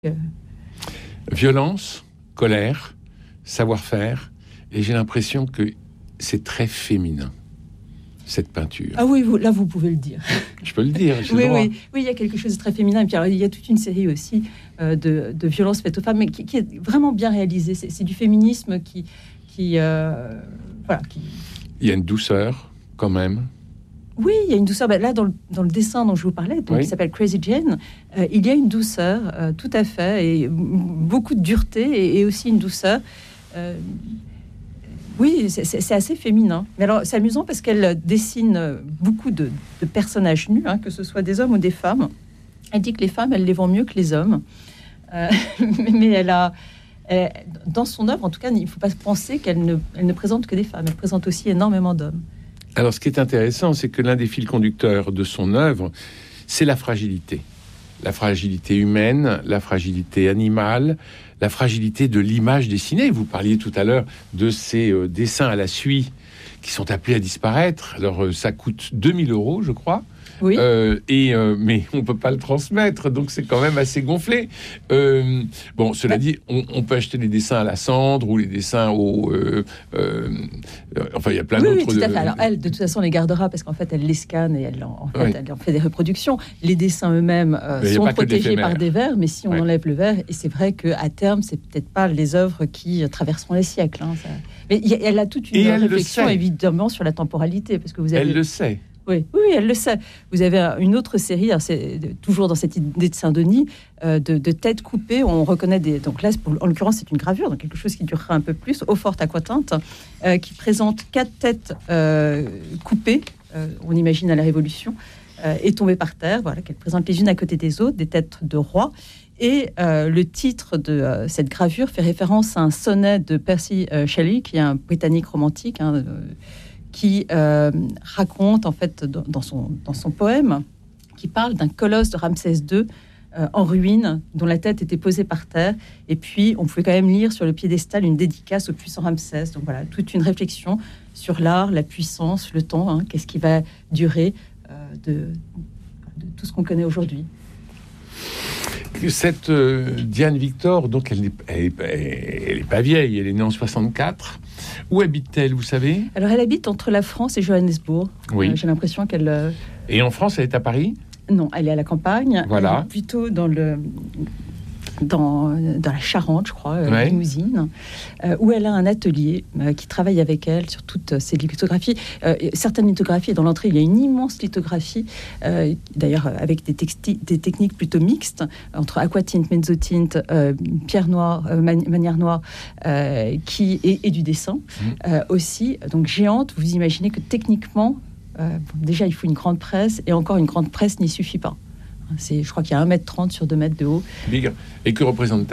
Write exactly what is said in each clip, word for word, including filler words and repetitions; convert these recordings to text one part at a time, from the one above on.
Euh... Violence, colère, savoir-faire, et j'ai l'impression que c'est très féminin, cette peinture. Ah oui, vous, là vous pouvez le dire. Je peux le dire, j'ai oui, le droit. Oui, oui, il y a quelque chose de très féminin. Et puis alors, il y a toute une série aussi euh, de, de violences faites aux femmes, mais qui, qui est vraiment bien réalisée. C'est, c'est du féminisme qui... qui euh, voilà, qui... Il y a une douceur, quand même. Oui, il y a une douceur. Ben là, dans le, dans le dessin dont je vous parlais, donc, oui. qui s'appelle Crazy Jane, euh, il y a une douceur, euh, tout à fait, et beaucoup de dureté, et, et aussi une douceur. Euh, oui, c'est, c'est, c'est assez féminin. Mais alors, c'est amusant parce qu'elle dessine beaucoup de, de personnages nus, hein, que ce soit des hommes ou des femmes. Elle dit que les femmes, elles les vont mieux que les hommes. Euh, mais elle a... Elle, dans son œuvre, en tout cas, il ne faut pas penser qu'elle ne, elle ne présente que des femmes. Elle présente aussi énormément d'hommes. Alors, ce qui est intéressant, c'est que l'un des fils conducteurs de son œuvre, c'est la fragilité. La fragilité humaine, la fragilité animale, la fragilité de l'image dessinée. Vous parliez tout à l'heure de ces euh, dessins à la suie qui sont appelés à disparaître. Alors, euh, ça coûte deux mille euros, je crois. Oui. Euh, et, euh, mais on ne peut pas le transmettre, donc c'est quand même assez gonflé. Euh, bon, cela dit, on, on peut acheter les dessins à la cendre ou les dessins au... Euh, euh, enfin, il y a plein oui, d'autres... Oui, tout à fait. De... Alors, elle, de toute façon, les gardera parce qu'en fait, elle les scanne et elle en, en, fait, oui. elle en fait des reproductions. Les dessins eux-mêmes euh, sont protégés par des verres, mais si on oui. enlève le verre, et c'est vrai qu'à terme, c'est peut-être pas les œuvres qui traverseront les siècles. Hein, ça... Mais y a, elle a toute une et réflexion, évidemment, sur la temporalité. Parce que vous avez... Elle le sait. Oui, oui, elle le sait. Vous avez une autre série, alors c'est toujours dans cette idée de Saint-Denis, euh, de, de têtes coupées. On reconnaît des. Donc là, pour, en l'occurrence, c'est une gravure, donc quelque chose qui durera un peu plus, eau-forte aquatinte, euh, qui présente quatre têtes euh, coupées. Euh, on imagine à la Révolution, euh, et tombées par terre. Voilà, qu'elles présentent les unes à côté des autres, des têtes de rois. Et euh, le titre de euh, cette gravure fait référence à un sonnet de Percy euh, Shelley, qui est un Britannique romantique. Hein, euh, qui euh, raconte en fait dans, dans, son, dans son poème, qui parle d'un colosse de Ramsès deux euh, en ruine, dont la tête était posée par terre, et puis on pouvait quand même lire sur le piédestal une dédicace au puissant Ramsès. Donc voilà, toute une réflexion sur l'art, la puissance, le temps, hein, qu'est-ce qui va durer euh, de, de tout ce qu'on connaît aujourd'hui. Cette euh, Diane Victor, donc elle n'est elle, elle, elle est pas vieille, elle est née en soixante-quatre. Où habite-t-elle, vous savez ? Alors elle habite entre la France et Johannesburg. Oui. Euh, j'ai l'impression qu'elle... Euh... Et en France, elle est à Paris ? Non, elle est à la campagne. Voilà. Elle est plutôt dans le... Dans, dans la Charente, je crois, euh, ouais. Limousine, euh, où elle a un atelier euh, qui travaille avec elle sur toutes ces lithographies. Euh, certaines lithographies, dans l'entrée, il y a une immense lithographie, euh, d'ailleurs avec des, texti- des techniques plutôt mixtes, entre aquatinte, mezzotinte, euh, pierre noire, euh, man- manière noire, euh, qui, et, et du dessin mmh. euh, aussi. Donc géante, vous imaginez que techniquement, euh, bon, déjà il faut une grande presse, et encore une grande presse n'y suffit pas. C'est, je crois qu'il y a un mètre trente sur deux mètres de haut. Big. Et que représente-t-elle ?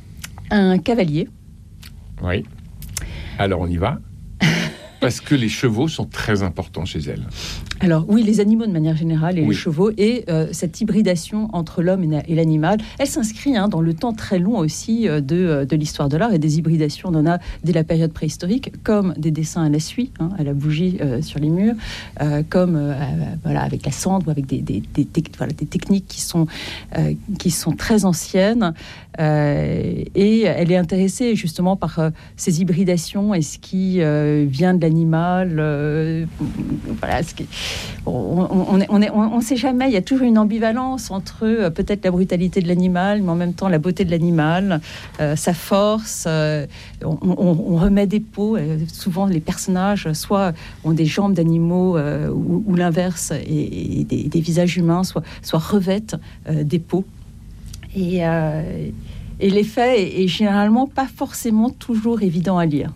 Un cavalier. Oui. Alors on y va. Parce que les chevaux sont très importants chez elle. Alors oui, les animaux de manière générale et oui. les chevaux, et euh, cette hybridation entre l'homme et l'animal, elle s'inscrit hein, dans le temps très long aussi euh, de, de l'histoire de l'art, et des hybridations, on en a dès la période préhistorique, comme des dessins à la suie, hein, à la bougie euh, sur les murs, euh, comme euh, voilà, avec la cendre, ou avec des, des, des, des, voilà, des techniques qui sont, euh, qui sont très anciennes. Euh, et elle est intéressée justement par euh, ces hybridations et ce qui euh, vient de l'animal. Euh, voilà, ce qui, on on on, on, on sait jamais. Il y a toujours une ambivalence entre euh, peut-être la brutalité de l'animal, mais en même temps la beauté de l'animal, euh, sa force. Euh, on, on, on remet des peaux. Euh, souvent, les personnages soit ont des jambes d'animaux euh, ou, ou l'inverse, et, et des, des visages humains, soit, soit revêtent euh, des peaux. Et, euh, et l'effet est, est généralement pas forcément toujours évident à lire.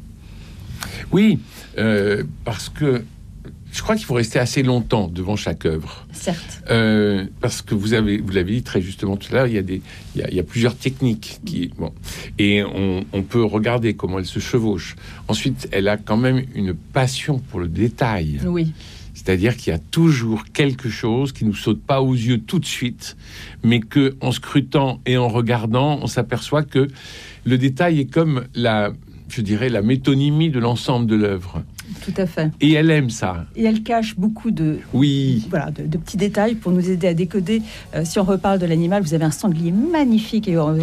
Oui, euh, parce que je crois qu'il faut rester assez longtemps devant chaque œuvre. Certes. Euh, parce que vous avez, vous l'avez dit très justement tout à l'heure, il y a des, il y a, il y a plusieurs techniques qui, bon, et on, on peut regarder comment elle se chevauche. Ensuite, elle a quand même une passion pour le détail. Oui. C'est-à-dire qu'il y a toujours quelque chose qui ne nous saute pas aux yeux tout de suite, mais qu'en scrutant et en regardant, on s'aperçoit que le détail est comme la, je dirais, la métonymie de l'ensemble de l'œuvre. Tout à fait. Et elle aime ça. Et elle cache beaucoup de, oui. voilà, de, de petits détails pour nous aider à décoder. Euh, si on reparle de l'animal, vous avez un sanglier magnifique et